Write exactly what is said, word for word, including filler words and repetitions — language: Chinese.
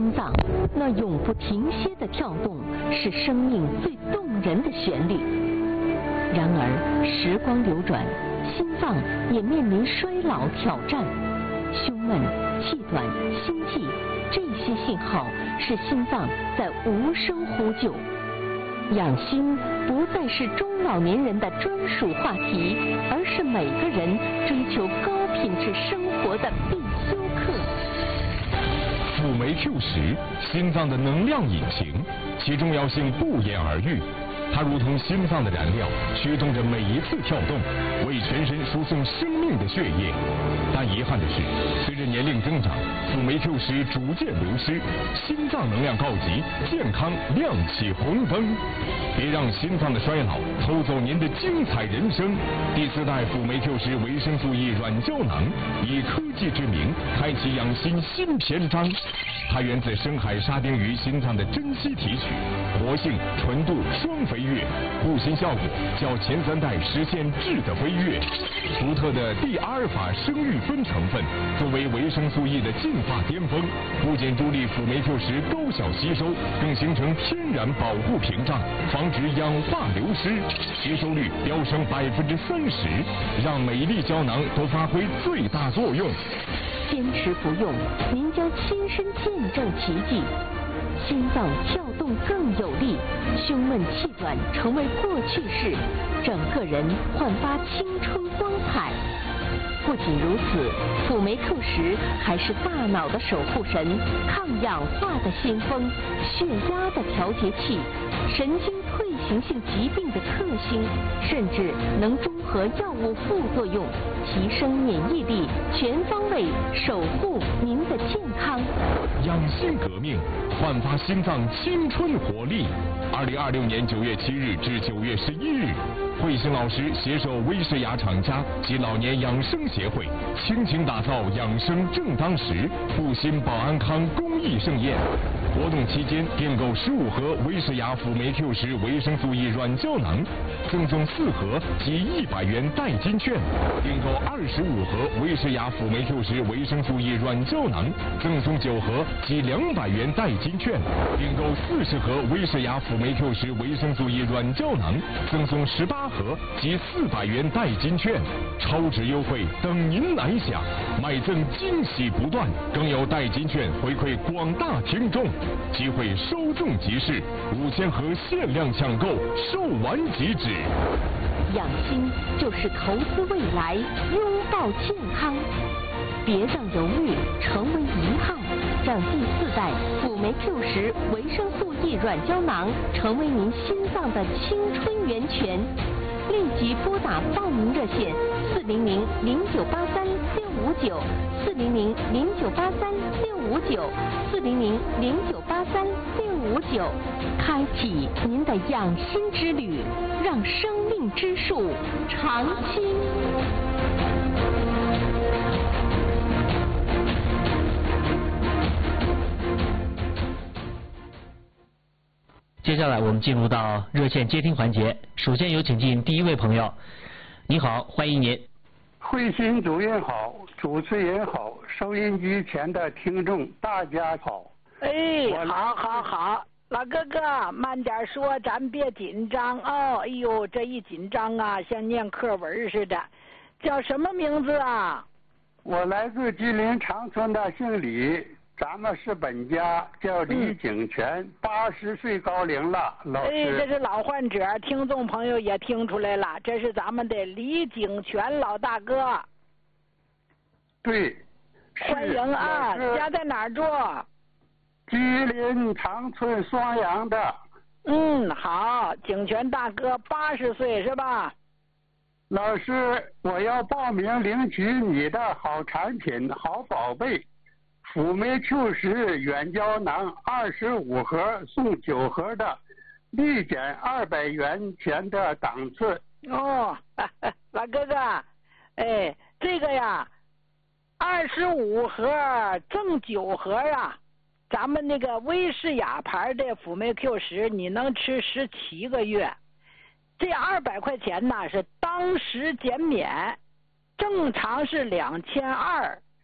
心脏，那永不停歇的跳动，是生命最动人的旋律。然而，时光流转，心脏也面临衰老挑战，胸闷、气短、心悸，这些信号是心脏在无声呼救。养心不再是中老年人的专属话题，而是每个人追求高品质生活的必修课。 辅酶 Q 十，心脏的能量引擎，其重要性不言而喻。它如同心脏的燃料，驱动着每一次跳动，为全身输送生命的血液。但遗憾的是，随着年龄增长，辅酶 Q 十逐渐流失，心脏能量告急，健康亮起红灯。别让心脏的衰老偷走您的精彩人生。第四代辅酶 Q 十维生素 E 软胶囊，以科技之名，开启养心新篇章。它源自深海沙丁鱼心脏的珍稀提取，活性、纯度双飞跃，护心效果较前三代实现质的飞跃。独特的地阿尔法生育酚成分作为维生素 E 的进化巅峰，不仅助力辅酶 Q 十高效吸收，更形成天然保护屏障，防止氧化流失，吸收率飙升百分之三十，让每一粒胶囊都发挥最大作用。 坚持服用，您将亲身见证奇迹。心脏跳动更有力，胸闷气短成为过去式，整个人焕发青春光彩。不仅如此，辅酶 Q 十还是大脑的守护神，抗氧化的先锋，血压的调节器，神经退行性疾病的克星，甚至能中和药物副作用，提升免疫力，全方位守护您的健康。 养心革命，焕发心脏青春活力。二零二六年九月七日至九月十一日，慧星老师携手威士雅厂家及老年养生协会，倾情打造养生正当时护心保安康公益盛宴。活动期间，订购十五盒威士雅辅酶 Q 十维生素 E 软胶囊，赠送四盒及一百元代金券；订购二十五盒威士雅辅酶 Q 十维生素 E 软胶囊，赠送九盒及两百元代金券；订购四十盒威士雅辅酶 Q 十维生素 E 软胶囊，赠送十八盒及四百元代金券。超值优惠等您来享，买赠惊喜不断，更有代金券回馈广大听众。机会稍纵即逝，五千盒限量抢购，售完即止。 养心就是投资未来，拥抱健康。别让犹豫成为遗憾，让第四代辅酶 Q 十维生素 E 软胶囊成为您心脏的青春源泉。立即拨打报名热线四零零零九八三六五九四零零零九八三六五九四零零零九八三六五九，开启您的养心之旅，让生命之树长青。 接下来我们进入到热线接听环节，首先有请进第一位朋友。你好，欢迎您。 慧心主任好，主持人好，收音机前的听众大家好。 哎，好好好，老哥哥慢点说，咱别紧张哦。哎呦，这一紧张啊，像念课文似的。叫什么名字啊？ 我来自吉林长春的，姓李。咱们是本家，叫李景全，八十岁高龄了，老师。 哎，这是老患者，听众朋友也听出来了，这是咱们的李景全老大哥。 对， 欢迎啊！家在哪儿住？ 吉林长春双阳的。 嗯，好，景全大哥八十岁是吧？ 老师，我要报名领取你的好产品、好宝贝。辅酶 Q 十软胶囊二十五盒送九盒的，立减二百元钱的档次。 哦，老哥哥，哎，这个呀，二十五盒赠九盒啊，咱们那个威士雅牌的辅酶 Q 十，你能吃十七个月。这二百块钱呢是当时减免，正常是两千二。